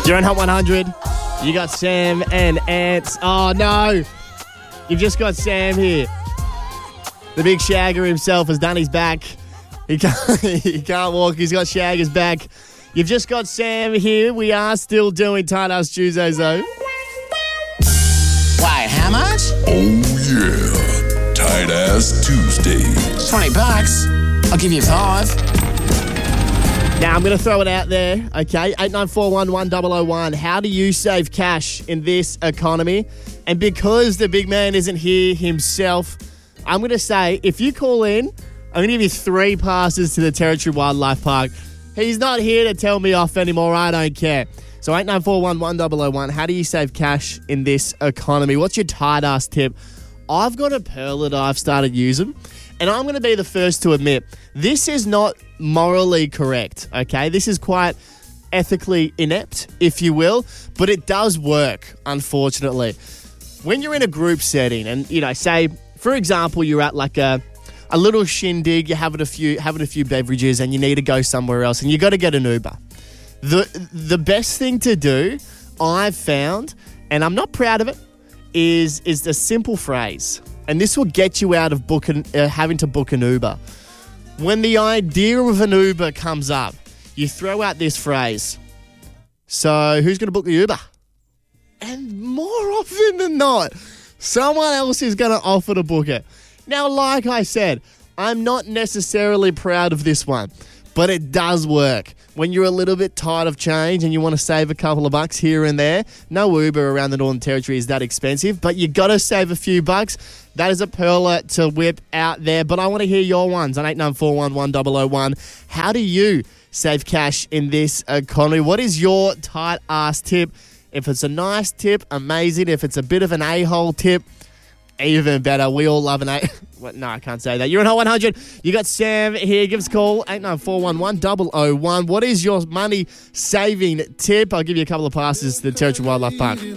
You're on Hot 100. You got Sam and Ants. Oh, no. You've just got Sam here. The big shagger himself has done his back. He can't walk. He's got Shagger's back. You've just got Sam here. We are still doing Tight Ass Tuesdays, though. Wait, how much? Oh, yeah. Tight Ass Tuesdays. $20. I'll give you 5. Now, I'm going to throw it out there, okay? 89411001. How do you save cash in this economy? And because the big man isn't here himself, I'm going to say, if you call in, I'm going to give you 3 passes to the Territory Wildlife Park. He's not here to tell me off anymore. I don't care. So 89411001. How do you save cash in this economy? What's your tight ass tip? I've got a pearl that I've started using, and I'm going to be the first to admit, this is not morally correct, okay? This is quite ethically inept, if you will, but it does work, unfortunately. When you're in a group setting and, say, for example, you're at like a little shindig, you're having a few beverages and you need to go somewhere else and you got to get an Uber. The best thing to do, I've found, and I'm not proud of it, is a simple phrase. And this will get you out of having to book an Uber. When the idea of an Uber comes up, you throw out this phrase. So, who's going to book the Uber? And more often than not, someone else is going to offer to book it. Now, like I said, I'm not necessarily proud of this one, but it does work. When you're a little bit tight of change and you want to save a couple of bucks here and there, no Uber around the Northern Territory is that expensive, but you got to save a few bucks. That is a pearler to whip out there, but I want to hear your ones on 89411001. How do you save cash in this economy? What is your tight ass tip? If it's a nice tip, amazing. If it's a bit of an a-hole tip, even better. We all love an a... No, I can't say that. You're on Hot 100. You got Sam here. Give us a call, 89411001. What is your money-saving tip? I'll give you a couple of passes to the Territory Wildlife Park.